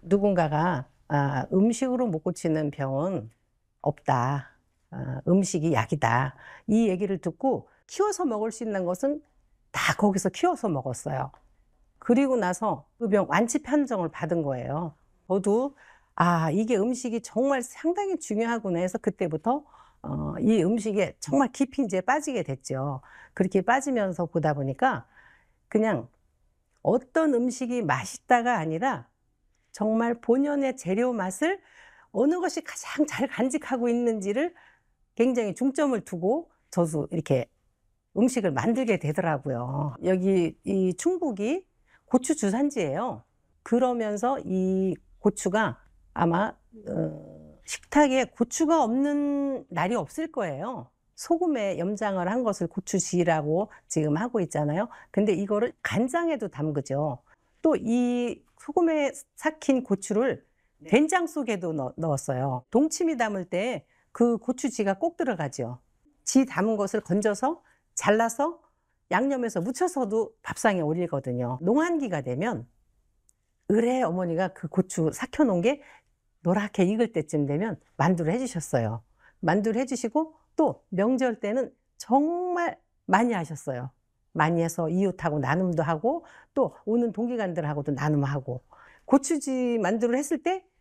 누군가가 음식으로 못 고치는 병은 없다. 음식이 약이다. 이 얘기를 듣고 키워서 먹을 수 있는 것은 다 거기서 키워서 먹었어요. 그리고 나서 그 병 완치 판정을 받은 거예요. 저도 이게 음식이 정말 상당히 중요하구나 해서 그때부터 이 음식에 정말 깊이 이제 빠지게 됐죠. 그렇게 빠지면서 보다 보니까 그냥 어떤 음식이 맛있다가 아니라 정말 본연의 재료 맛을 어느 것이 가장 잘 간직하고 있는지를 굉장히 중점을 두고 저도 이렇게 음식을 만들게 되더라고요. 여기 이 충북이 고추 주산지예요. 그러면서 이 고추가 아마 식탁에 고추가 없는 날이 없을 거예요. 소금에 염장을 한 것을 고추지라고 지금 하고 있잖아요. 근데 이거를 간장에도 담그죠. 또 이 소금에 삭힌 고추를 된장 속에도 넣었어요. 동치미 담을 때 그 고추지가 꼭 들어가죠. 지 담은 것을 건져서 잘라서 양념해서 무쳐서도 밥상에 올리거든요. 농한기가 되면 을에 어머니가 그 고추 삭혀 놓은 게 노랗게 익을 때쯤 되면 만두를 해 주셨어요. 만두를 해 주시고 또 명절 때는 정말 많이 하셨어요. 많이 해서 이웃하고 나눔도 하고 또 오는 동기간들하고도 나눔하고 고추지 만두를 했을 때